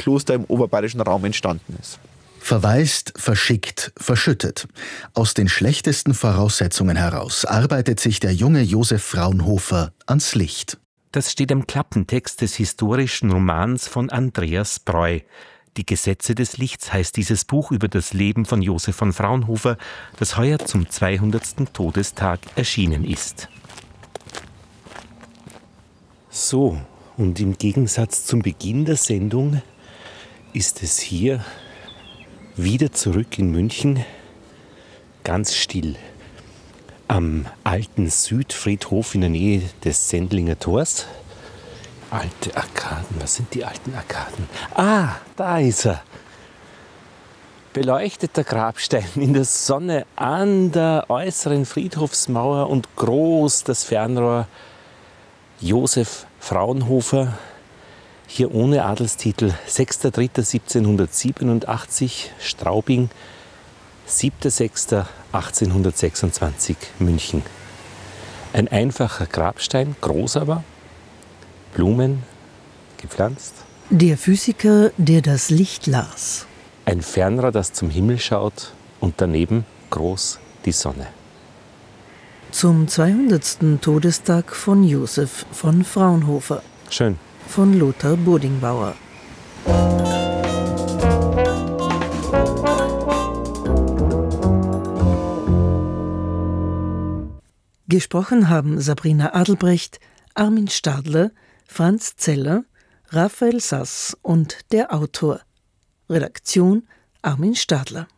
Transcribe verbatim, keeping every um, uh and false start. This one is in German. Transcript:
Kloster im oberbayerischen Raum entstanden ist. Verwaist, verschickt, verschüttet. Aus den schlechtesten Voraussetzungen heraus arbeitet sich der junge Josef Fraunhofer ans Licht. Das steht im Klappentext des historischen Romans von Andreas Breu. Die Gesetze des Lichts heißt dieses Buch über das Leben von Josef von Fraunhofer, das heuer zum zweihundertsten Todestag erschienen ist. So, und im Gegensatz zum Beginn der Sendung ist es hier wieder zurück in München ganz still. Am alten Südfriedhof in der Nähe des Sendlinger Tors. Alte Arkaden, was sind die alten Arkaden? Ah, da ist er. Beleuchteter Grabstein in der Sonne an der äußeren Friedhofsmauer und groß das Fernrohr Josef Fraunhofer, hier ohne Adelstitel, sechster dritter siebzehnhundertsiebenundachtzig, Straubing, siebter sechster achtzehnhundertsechsundzwanzig, München. Ein einfacher Grabstein, groß aber, Blumen gepflanzt. Der Physiker, der das Licht las. Ein Fernrohr, das zum Himmel schaut und daneben groß die Sonne. Zum zweihundertsten Todestag von Josef von Fraunhofer. Schön. Von Lothar Bodingbauer. Gesprochen haben Sabrina Adelbrecht, Armin Stadler, Franz Zeller, Raphael Sass und der Autor. Redaktion Armin Stadler.